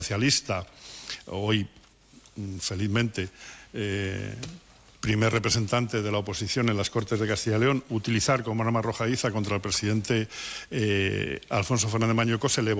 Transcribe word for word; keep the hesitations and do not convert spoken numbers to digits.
socialista, hoy felizmente eh, primer representante de la oposición en las Cortes de Castilla y León, utilizar como arma arrojadiza contra el presidente eh, Alfonso Fernández Mañueco se le